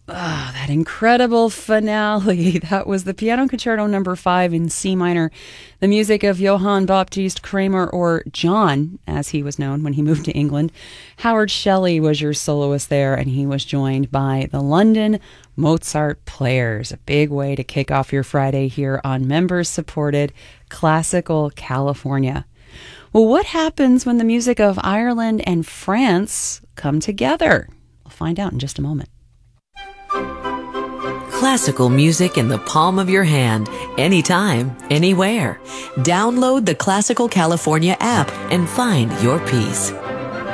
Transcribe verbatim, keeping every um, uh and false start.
Ah, that incredible finale. That was the Piano Concerto number five in C minor, the music of Johann Baptist Kramer, or John, as he was known when he moved to England. Howard Shelley was your soloist there, and he was joined by the London Mozart Players. A big way to kick off your Friday here on members-supported Classical California. Well, what happens when the music of Ireland and France come together? We'll find out in just a moment. Classical music in the palm of your hand, anytime, anywhere. Download the Classical California app and find your peace.